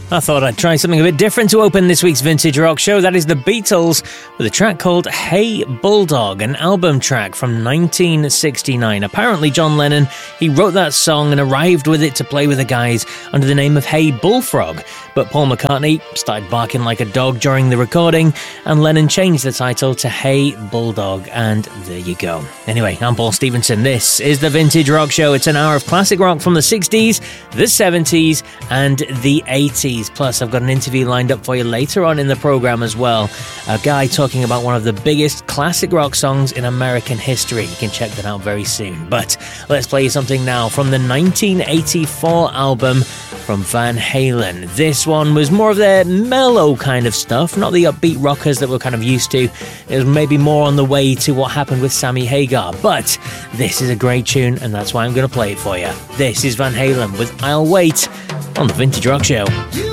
I thought I'd try something a bit different to open this week's Vintage Rock Show. That is the Beatles with a track called Hey Bulldog, an album track from 1969. Apparently John Lennon, he wrote that song and arrived with it to play with the guys under the name of Hey Bullfrog. But Paul McCartney started barking like a dog during the recording, and Lennon changed the title to Hey Bulldog, and there you go. Anyway, I'm Paul Stevenson. This is the Vintage Rock Show. It's an hour of classic rock from the 60s, the 70s, and the 80s. Plus, I've got an interview lined up for you later on in the program as well. A guy talking about one of the biggest classic rock songs in American history. You can check that out very soon. But let's play you something now from the 1984 album from Van Halen. This one was more of their mellow kind of stuff, not the upbeat rockers that we're kind of used to. It was maybe more on the way to what happened with Sammy Hagar. But this is a great tune, and that's why I'm going to play it for you. This is Van Halen with I'll Wait on the Vintage Rock Show.